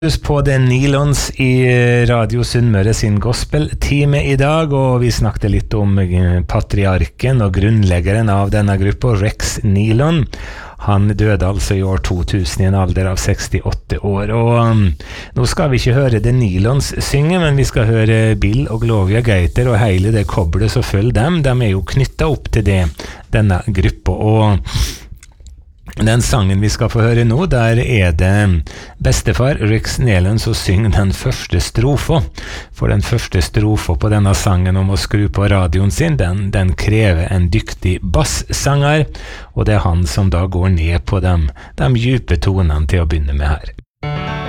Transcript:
På The Nilons i Radio Sunnmøre sin gospel-time i dag, og vi snakket litt om patriarken og grunnleggeren av denne gruppa, Rex Nilon. Han døde altså i år 2000 i en alder av 68 år, og nå skal vi ikke høre The Nilons synge, men vi skal høre Bill og Gloria Gaither og hele det koblet som følger dem. De er jo knyttet opp til det, denne gruppa, og den sangen vi skal få høre nå, der er det bestefar Rex Nilon som synger den første strofa. For den første strofa på denne sangen om å skru på radioen sin, den krever en dyktig basssanger, og det er han som da går ned på de dype tonene til å begynne med her.